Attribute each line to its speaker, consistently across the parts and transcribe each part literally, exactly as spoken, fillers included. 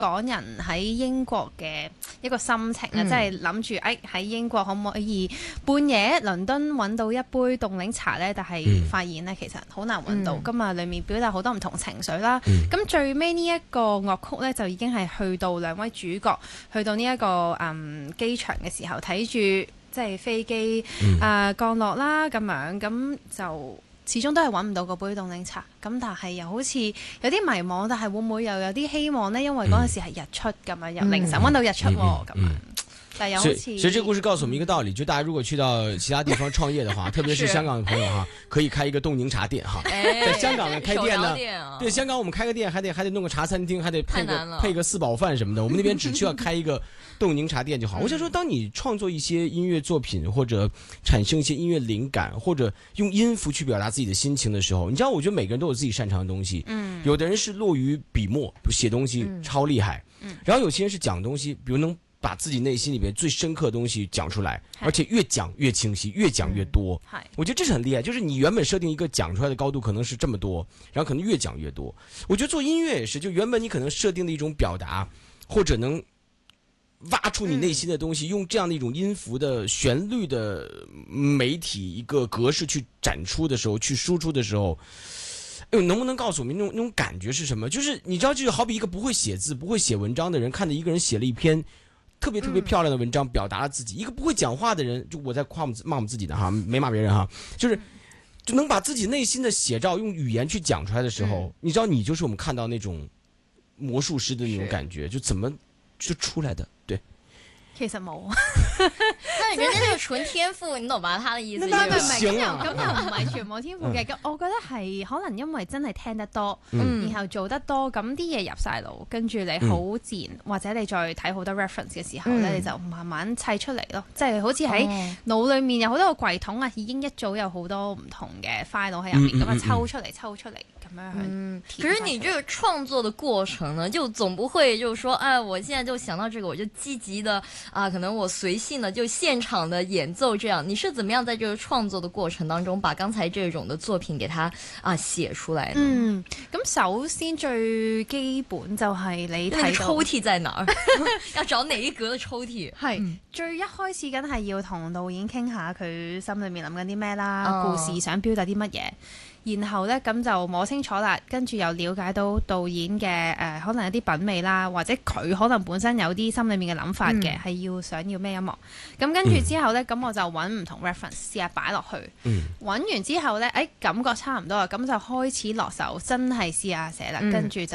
Speaker 1: 港人喺英國嘅一個心情啊，即係諗住誒喺英國可唔可以半夜倫敦揾到一杯凍檸茶呢？但係發現呢，其實好難揾到。咁啊、嗯，裡面表達好多唔同情緒啦。咁、嗯、最尾呢一個樂曲呢，就已經係去到兩位主角去到呢、這、一個嗯機場嘅時候，睇住即係飛機啊、呃、降落啦咁樣，咁就。始終都係揾唔到嗰杯凍檸茶，咁但係又好似有啲迷茫，但係會唔會又有啲希望呢？因為嗰陣時係日出咁樣，由凌晨揾到日出喎咁樣。但又好似，
Speaker 2: 其實這個故事告訴我們一個道理，就大家如果去到其他地方創業的話，特別是香港的朋友哈，可以開一個凍檸茶店哈。在香港呢開店呢，對香港我們開個店還得還得弄個茶餐廳，還得配個配個四寶飯什麼的。我們那邊只需要開一個凍檸茶店就好。我想說，當你創作一些音樂作品，或者產生一些音樂靈感，或者用音符去表達自己的心情的時候，你知道，我覺得每個人都有自己擅長的東西。嗯。有的人是落於筆墨，寫東西超厲害。嗯。然後有些人是講東西，比如能。把自己內心裏邊最深刻的東西講出來，而且越講越清晰，越講越多。嗯、我覺得這是很厲害，就是你原本設定一個講出來的高度可能是這麼多，然後可能越講越多。我覺得做音樂也是，就原本你可能設定的一種表達，或者能挖出你內心的東西，嗯、用這樣的一種音符的旋律的媒體一個格式去展出的時候，去輸出的時候，哎呦，能不能告訴我們那種那種感覺是什麼？就是你知道，就是好比一個不會寫字、不會寫文章的人，看着一個人寫了一篇。特別特別漂亮的文章，表達了自己。一個不會講話的人，就我在誇我們罵我們自己的哈，沒罵別人哈，就是就能把自己內心的寫照用語言去講出來的時候，嗯、你知道，你就是我們看到那種魔術師的那種感覺，就怎麼就出來的？對，
Speaker 1: 其實冇。
Speaker 3: 但係人家呢個純天賦，你懂吧？他的意思。
Speaker 1: 唔係唔係，咁又咁又唔係全部天賦嘅。咁我覺得係可能因為真係聽得多，嗯、然後做得多，咁啲嘢入晒腦，跟住你好自然，嗯、或者你再睇好多 reference 嘅時候咧，嗯、你就慢慢砌出嚟咯。即係好似喺腦裏面有好多個櫃桶啊，已經一早有好多唔同嘅 file 喺入面咁啊，抽出嚟抽出嚟咁樣去。嗯，
Speaker 3: 可是你這個創作的過程呢，就總不會就是說，哎，我現在就想到這個，我就積極的啊，可能我隨性的就現場的演奏這樣。你是怎麼樣在這個創作的過程當中，把剛才這種的作品給它啊寫出來呢？
Speaker 1: 嗯，咁首先最基本就係你睇
Speaker 3: 抽屜在哪兒？要找哪一格嘅抽屜？
Speaker 1: 係、嗯、最一開始梗係要同導演傾下佢心裏面諗緊啲咩啦，哦、故事想表達啲乜嘢。然後呢，咁就摸清楚啦，跟住又了解到導演嘅誒、呃，可能有啲品味啦，或者佢可能本身有啲心裏面嘅諗法嘅，係、嗯、要想要咩音樂。咁跟住之後呢，咁、嗯、我就揾唔同 reference 試下擺落去。揾、嗯、完之後呢，誒、哎、感覺差唔多啦，咁就開始落手，真係試下寫啦。嗯、跟住就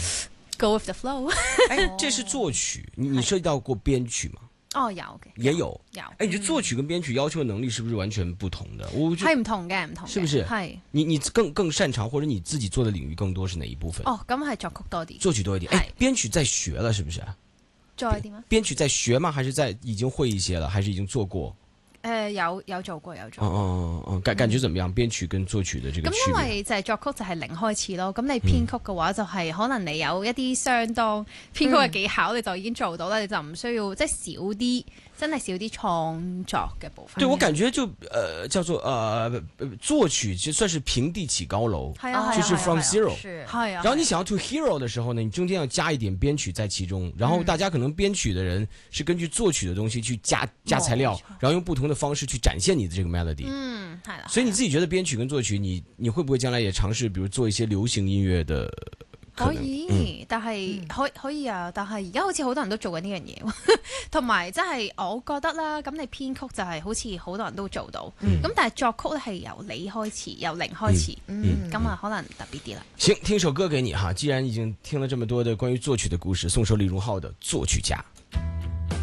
Speaker 1: go with the flow。
Speaker 2: 誒，這是作曲，你你涉及到過編曲嗎？
Speaker 1: 哦，有嘅，
Speaker 2: 也有
Speaker 1: 有。
Speaker 2: 哎，你這作曲跟編曲要求的能力是不是完全不同的？我
Speaker 1: 係唔同嘅，唔同嘅，
Speaker 2: 是不是？
Speaker 1: 係
Speaker 2: 你你更更擅長或者你自己做的領域更多是哪一部分？
Speaker 1: 哦，咁係作曲多啲，
Speaker 2: 作曲多一點。哎，編曲在學了是不是？
Speaker 1: 再點啊？
Speaker 2: 編曲在學嗎？還是在已經會一些了？還是已經做過？
Speaker 1: 誒、呃、有有做過有做過。
Speaker 2: 哦哦哦，感感覺怎麼樣？編曲跟作曲的這個區別？咁因
Speaker 1: 為就係作曲就係零開始咯，咁你編曲嘅話就係可能你有一啲相當編曲嘅技巧，嗯、你就已經做到啦，你就唔需要即係少啲。真係少啲創作嘅部分。
Speaker 2: 對，我感覺就呃叫做呃作曲就算是平地起高樓，
Speaker 1: 啊、
Speaker 2: 就是 from zero。
Speaker 1: 係啊。
Speaker 2: 然後你想要 to hero 的時候呢，你中間要加一點編曲在其中，然後大家可能編曲的人是根據作曲的東西去加加材料，嗯、然後用不同的方式去展現你的這個 melody。
Speaker 1: 嗯，係啦。
Speaker 2: 所以你自己覺得編曲跟作曲，你你會不會將來也嘗試，比如做一些流行音樂的？
Speaker 1: 可以，嗯、但係可可以啊！但係而家好似好多人都做緊呢樣嘢，同埋即係我覺得啦，咁你編曲就係好似好多人都做到，咁、嗯、但係作曲咧係由你開始，由零開始，咁啊、嗯嗯、可能特別啲啦。
Speaker 2: 行，聽首歌給你哈！既然已經聽了這麼多的關於作曲的故事，送首李榮浩的《作曲家》。